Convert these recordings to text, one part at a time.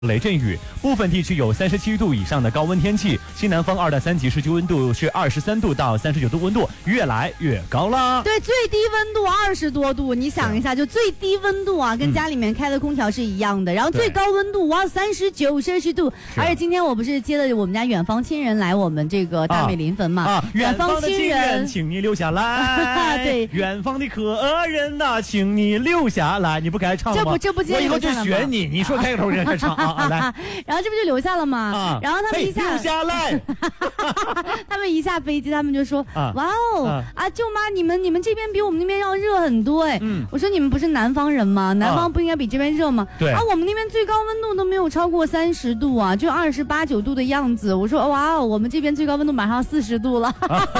雷阵雨，部分地区有37度以上的高温天气，西南风2到3级，市区温度是23度到39度，温度越来越高了。 对，最低温度20多度，你想一下，就最低温度啊，跟家里面开的空调是一样的。然后最高温度哇39摄氏度，而且今天我不是接了我们家远方亲人来我们这个大美临汾嘛， 远方的亲人，请你留下来。对，远方的客人呐，请你留下来。你不该唱吗？ 这不接我以后就学你，你说开个头人开唱啊。来， 然后这不就留下了吗？然后他们一下留下来， 他们一下飞机，他们就说：“哇哦，舅妈，你们这边比我们那边要热很多哎。”我说：“你们不是南方人吗？南方不应该比这边热吗？” 对我们那边最高温度都没有超过30度啊，就28、9度的样子。我说：“哇哦，我们这边最高温度马上40度了。”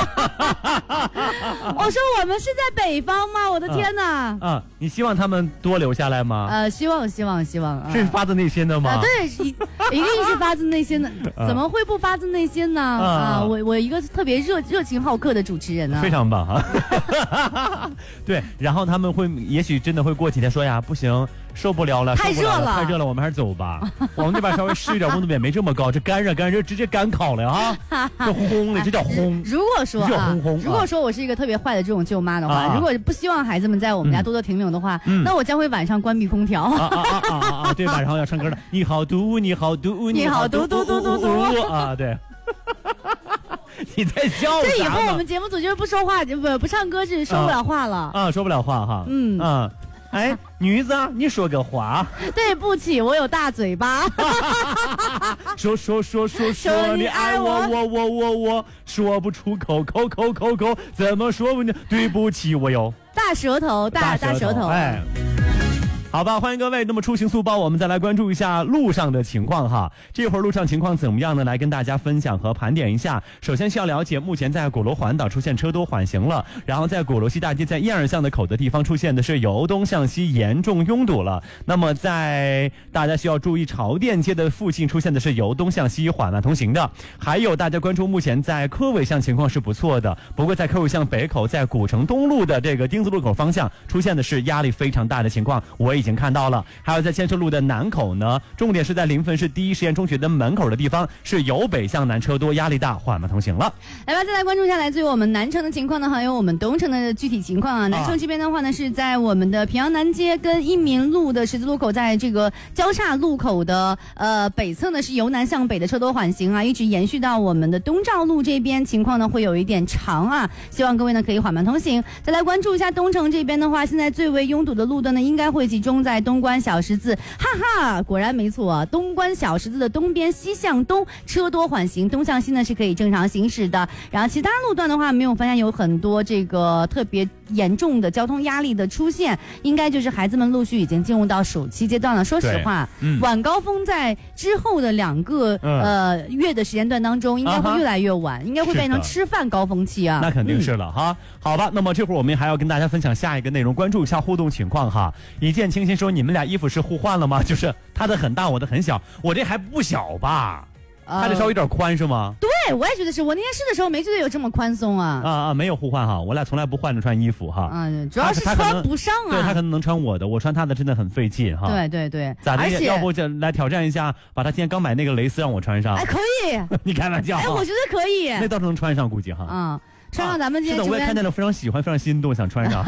我说：“我们是在北方吗？我的天哪！” 你希望他们多留下来吗？ 希望， 是发自内心的吗？ 对，一定是发自内心的，怎么会不发自内心呢？我一个特别热情好客的主持人啊， 非常棒哈。对，然后他们也许真的会过几天说呀，不行，受不了了， 太热了，我们还是走吧。我们这边稍微湿一点，温度也没这么高，这干热直接干烤了啊，这烘了，这叫烘。 如果说我是一个特别坏的这种舅妈的话，如果不希望孩子们在我们家多多停留的话，那我将会晚上关闭空调。 对吧？然后要唱歌的，你好嘟，你好嘟， 你好嘟嘟嘟嘟嘟啊，对。你在笑啥呢？ 这以后我们节目组就是不说话，不唱歌是说不了话了说不了话哈。哎，女子，你说个话。 对不起，我有大嘴巴。 说你爱我，说不出口，怎么说呢？对不起，我有大舌头，大舌头。 哎。好吧，欢迎各位。那么出行速报，我们再来关注一下路上的情况哈。这会儿路上情况怎么样呢？来跟大家分享和盘点一下。首先需要了解，目前在鼓楼环岛出现车多缓行了，然后在鼓楼西大街在1、2巷的口的地方出现的是由东向西严重拥堵了。那么在大家需要注意，潮店街的附近出现的是由东向西缓慢通行的。还有大家关注，目前在科尾巷情况是不错的，不过在科尾巷北口，在古城东路的这个丁字路口方向出现的是压力非常大的情况，我已经看到了。还有在建设路的南口呢，重点是在临汾市第一实验中学的门口的地方是由北向南车多，压力大，缓慢通行了。 来吧，再来关注一下来自于我们南城的情况呢，还有我们东城的具体情况啊。南城这边的话呢，是在我们的平阳南街跟一民路的十字路口，在这个交叉路口的北侧呢是由南向北的车多缓行啊，一直延续到我们的东照路这边，情况呢会有一点长啊，希望各位呢可以缓慢通行。再来关注一下东城这边的话，现在最为拥堵的路段呢，应该会集中在东关小十字，哈哈，果然没错啊！东关小十字的东边西向东车多缓行，东向西呢是可以正常行驶的。然后其他路段的话，没有发现有很多这个特别严重的交通压力的出现，应该就是孩子们陆续已经进入到暑期阶段了。说实话，晚高峰在之后的2个月的时间段当中，应该会越来越晚，应该会变成吃饭高峰期啊。 那肯定是了哈。好吧，那么这会儿我们还要跟大家分享下一个内容，关注一下互动情况哈。一见倾心说，你们俩衣服是互换了吗？就是他的很大，我的很小，我这还不小吧？他这稍微有点宽是吗？ 对，我也觉得是。我那天试的时候没觉得有这么宽松啊。 没有互换哈，我俩从来不换着穿衣服哈。 主要是穿不上啊。 对，他可能能穿我的，我穿他的真的很费劲哈。 对。 咋的？要不就来挑战一下，把他今天刚买那个蕾丝让我穿上。 哎，可以。 你开玩笑？ 哎，我觉得可以。 那倒是能穿上，估计哈。 穿上咱们今天是的，我也看见了，非常喜欢，非常心动，想穿上。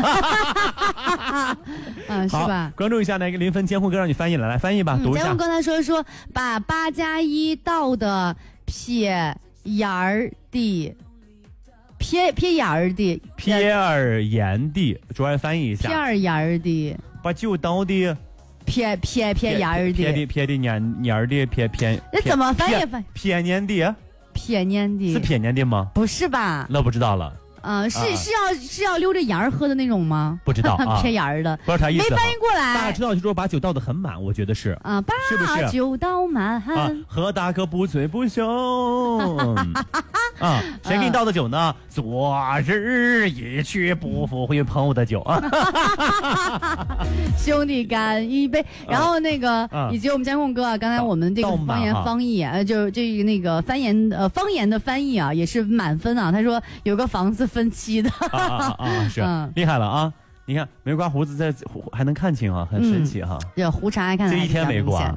是吧？ 关注一下那个临汾监护哥，让你翻译来翻译吧，读一下。 监护哥他说把8+1倒的撇眼儿的， 主要翻译一下。 撇眼儿的， 把酒倒的。 撇眼儿的。 撇的年儿的撇。 那怎么翻译？ 撇年的。 撇年的。 是撇年的吗？ 不是吧？ 那不知道了。 是要溜着眼儿喝的那种吗？ 不知道啊， 撇眼儿的， 不知道啥意思。 没翻译过来。 大家知道就说把酒倒得很满，我觉得是把酒倒满喝大可不醉不休。谁给你倒的酒呢？昨日一去不复回朋的酒。 兄弟干一杯。然后那个以及我们监控哥刚才我们这个方言就这个那个方言的翻译也是满分啊。他说有个房子分期的。 是厉害了啊！你看没刮胡子还能看清啊，很神奇哈。 这胡茬还看这一天没刮，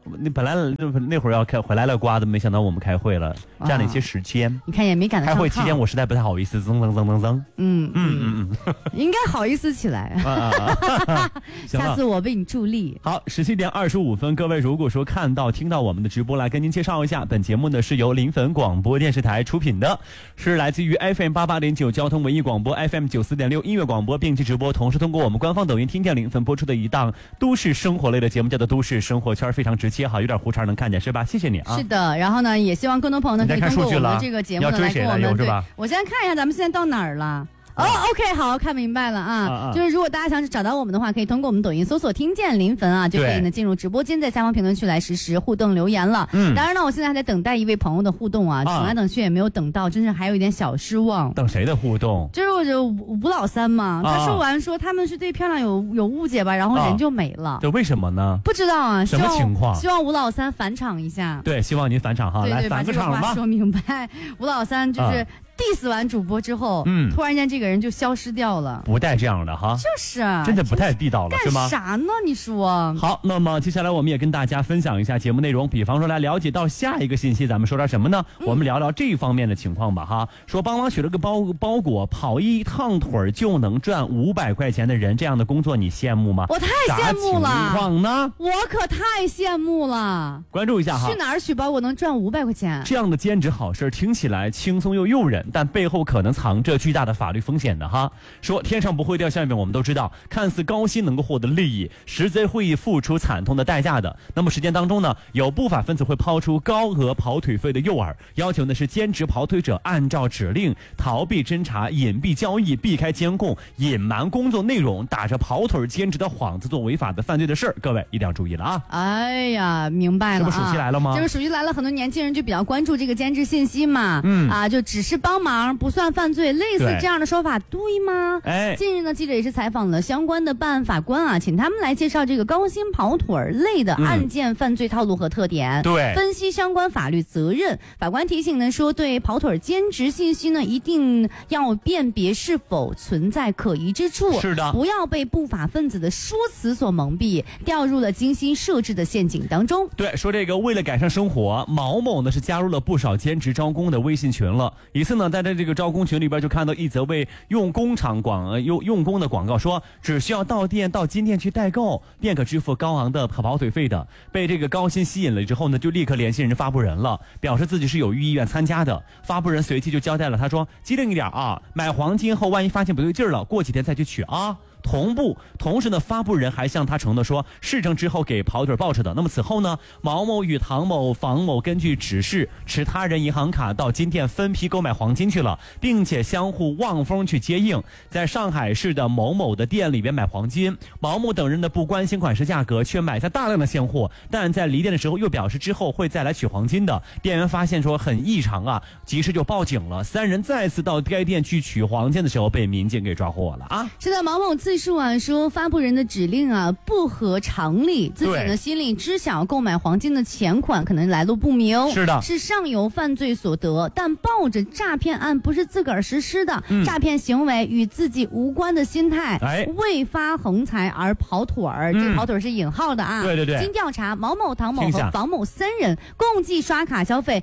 那本来那会儿要回来了瓜的，没想到我们开会了，占了一些时间。 你看也没赶得上。 开会期间我实在不太好意思，增。 应该好意思起来。下次我为你助力。 好，17点25分，各位如果说看到听到我们的直播，来跟您介绍一下，本节目呢是由临汾广播电视台出品的，是来自于 FM88.9 交通文艺广播 FM94.6 音乐广播并机直播，同时通过我们官方抖音听见临汾播出的一档都市生活类的节目，叫做都市生活圈，非常直接哈，有点胡茬能看见是吧？谢谢你啊。 是的，然后呢，也希望更多朋友呢可以通过我们的这个节目呢来跟我们。对，我先看一下咱们现在到哪儿了。OK， 好，看明白了啊。就是如果大家想找到我们的话，可以通过我们抖音搜索听见临汾啊，就可以呢进入直播间，在下方评论区来实时互动留言了。当然呢，我现在还在等待一位朋友的互动啊，等来等去也没有等到，真是还有一点小失望。 等谁的互动？ 就是吴老三嘛，他说完说他们是对漂亮有误解吧，然后人就没了。 这为什么呢？ 不知道啊， 什么情况？ 希望吴老三返场一下。 对，希望您返场哈，来返个场吧。 说明白，吴老三就是diss完主播之后，突然间这个人就消失掉了， 不带这样的哈， 就是真的不太地道了，是吗？ 干啥呢？你说。 好，那么接下来我们也跟大家分享一下节目内容，比方说来了解到下一个信息，咱们说点什么呢？我们聊聊这方面的情况吧哈。说帮忙取了个包裹，跑一趟腿就能赚500块钱的人，这样的工作你羡慕吗？ 我太羡慕了。 啥情况呢？ 我可太羡慕了。 关注一下哈， 去哪儿取包裹能赚500块钱？ 这样的兼职好事听起来轻松又诱人，但背后可能藏着巨大的法律风险的哈。说天上不会掉馅饼，我们都知道，看似高薪能够获得利益，实则会付出惨痛的代价的。那么实践当中呢，有不法分子会抛出高额跑腿费的诱饵，要求呢是兼职跑腿者按照指令逃避侦查、隐蔽交易、避开监控、隐瞒工作内容，打着跑腿兼职的幌子做违法的犯罪的事儿。各位一定要注意了啊！ 哎呀，明白了啊！ 这不熟悉来了吗？ 这不熟悉来了，很多年轻人就比较关注这个兼职信息嘛，就只是帮忙不算犯罪，类似这样的说法对吗？近日呢，记者也是采访了相关的办案法官啊，请他们来介绍这个高薪跑腿类的案件犯罪套路和特点，分析相关法律责任。法官提醒呢说，对跑腿兼职信息呢，一定要辨别是否存在可疑之处， 是的， 不要被不法分子的说辞所蒙蔽，掉入了精心设置的陷阱当中。 对，说这个为了改善生活，毛某呢是加入了不少兼职招工的微信群了。一次呢，在这个招工群里边就看到一则为用工的广告，说只需要到金店去代购，便可支付高昂的跑腿费的。被这个高薪吸引了之后呢，就立刻联系人发布人了，表示自己是有意愿参加的。发布人随即就交代了，他说机灵一点啊，买黄金后万一发现不对劲了，过几天再去取啊。同时呢，发布人还向他承诺说，事成之后给跑腿报酬的。那么此后呢，毛某与唐某、房某根据指示持他人银行卡到金店分批购买黄金去了，并且相互望风去接应。在上海市的某某的店里边买黄金，毛某等人呢不关心款式价格，却买下大量的现货，但在离店的时候又表示之后会再来取黄金的。店员发现说很异常啊，及时就报警了。三人再次到该店去取黄金的时候，被民警给抓获了啊！ 是的，毛某自述啊说发布人的指令啊不合常理，自己呢心里知晓购买黄金的钱款可能来路不明， 是的， 是上游犯罪所得，但抱着诈骗案不是自个儿实施的，诈骗行为与自己无关的心态，为发横财而跑腿儿，这个跑腿是引号的啊。 对。 经调查，毛某、唐某和房某三人共计刷卡消费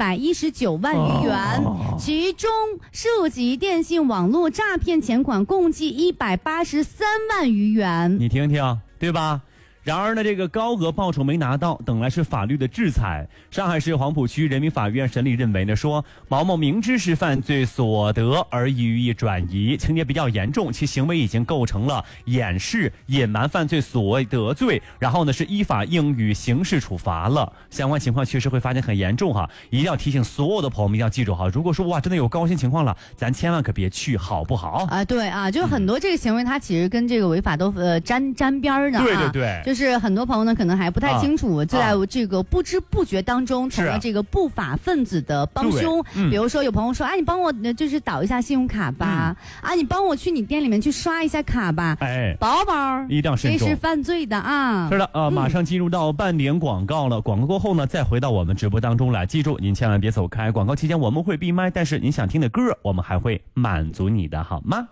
219万余元，其中涉及电信网络诈骗钱款共计183万余元。 你听听，对吧？然而呢，这个高额报酬没拿到，等来是法律的制裁。上海市黄浦区人民法院审理认为呢，说毛某明知是犯罪所得而予以转移，情节比较严重，其行为已经构成了掩饰、隐瞒犯罪所得罪，然后呢是依法应予刑事处罚了。相关情况确实会发现很严重哈，一定要提醒所有的朋友们一定要记住哈，如果说哇真的有高薪情况了，咱千万可别去，好不好？啊， 对啊，就很多这个行为它其实跟这个违法都沾边儿的啊。 对。 就是很多朋友呢可能还不太清楚，就在这个不知不觉当中成了这个不法分子的帮凶。比如说有朋友说，你帮我就是导一下信用卡吧，你帮我去你店里面去刷一下卡吧，宝一定要慎重， 这是犯罪的啊。 是的，马上进入到半点广告了，广告过后呢再回到我们直播当中来，记住您千万别走开，广告期间我们会闭麦，但是您想听的歌我们还会满足你的，好吗？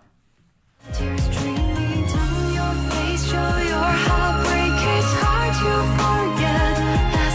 Show your heartbreak, it's hard to forget.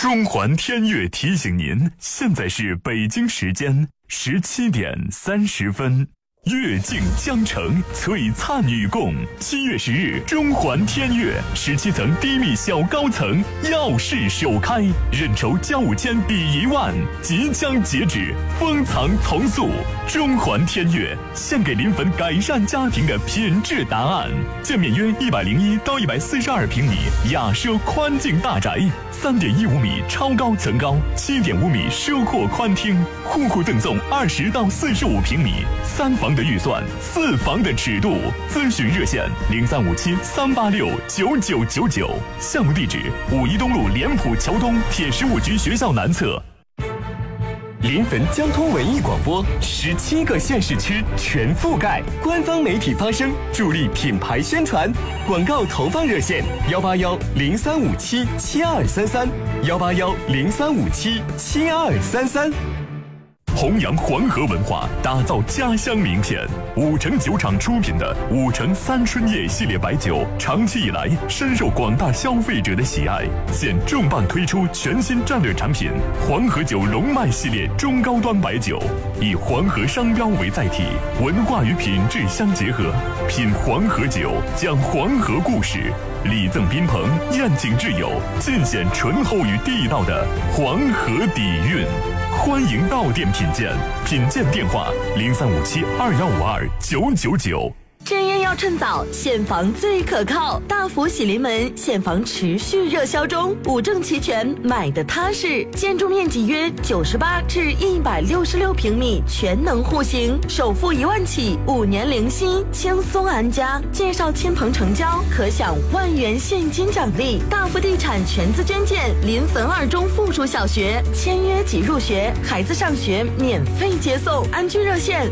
中环天悦提醒您，现在是北京时间17点30分。月境江城，璀璨与共。7月10日，中环天悦17层低密小高层耀世首开，认筹交5000抵1万，即将截止，封藏从速。中环天悦献给临汾改善家庭的品质答案。建面约101到142平米雅奢宽境大宅，3.15米超高层高，7.5米奢阔宽厅，户户赠送20到45平米3房的预算，4房的尺度。咨询热线0357-386-9999，项目地址5一东路联普桥东铁15局学校南侧。 临汾交通文艺广播17个县市区全覆盖，官方媒体发声，助力品牌宣传。广告投放热线181-0357-7233，181-0357-7233。 弘扬黄河文化，打造家乡名片。5城酒厂出品的5城三春夜系列白酒，长期以来深受广大消费者的喜爱。现重磅推出全新战略产品黄河酒龙脉系列中高端白酒，以黄河商标为载体，文化与品质相结合。品黄河酒，讲黄河故事，礼赠宾朋，宴请挚友，尽显醇厚与地道的黄河底蕴。欢迎到店品鉴，品鉴电话0357-2152-999。 正业要趁早，现房最可靠。大福喜临门现房持续热销中，5证齐全，买的踏实。建筑面积约98至166平米，全能户型，首付1万起，5年零息，轻松安家。介绍亲朋成交，可享1万元现金奖励。大福地产全资捐建临汾2中附属小学，签约即入学，孩子上学免费接送。安居热线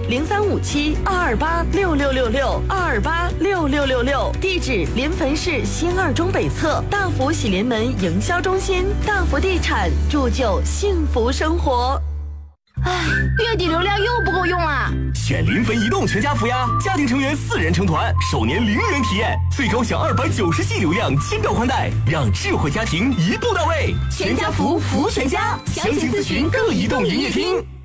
0357-228-6666。228-6666，地址临汾市新2中北侧大福喜临门营销中心。大福地产，铸就幸福生活。唉，月底流量又不够用啊！ 选临汾移动全家福呀，家庭成员4人成团，首年0元体验，最高享290G 流量，轻độ宽带，让智慧家庭一步到位。 全家福，服务全家，详情咨询各移动营业厅。